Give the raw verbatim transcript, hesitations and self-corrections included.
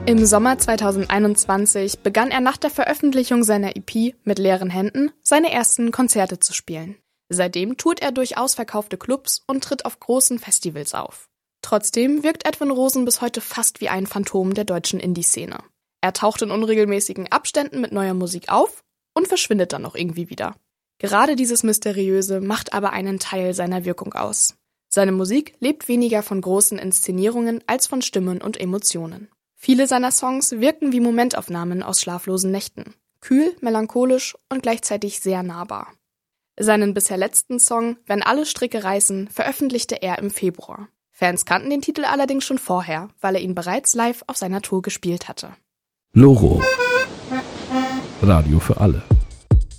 Im Sommer zweitausendeinundzwanzig begann er nach der Veröffentlichung seiner E P Mit leeren Händen seine ersten Konzerte zu spielen. Seitdem tourt er durch ausverkaufte Clubs und tritt auf großen Festivals auf. Trotzdem wirkt Edwin Rosen bis heute fast wie ein Phantom der deutschen Indie-Szene. Er taucht in unregelmäßigen Abständen mit neuer Musik auf und verschwindet dann auch irgendwie wieder. Gerade dieses Mysteriöse macht aber einen Teil seiner Wirkung aus. Seine Musik lebt weniger von großen Inszenierungen als von Stimmen und Emotionen. Viele seiner Songs wirken wie Momentaufnahmen aus schlaflosen Nächten. Kühl, melancholisch und gleichzeitig sehr nahbar. Seinen bisher letzten Song Wenn alle Stricke reißen veröffentlichte er im Februar. Fans kannten den Titel allerdings schon vorher, weil er ihn bereits live auf seiner Tour gespielt hatte. Loro. Radio für alle.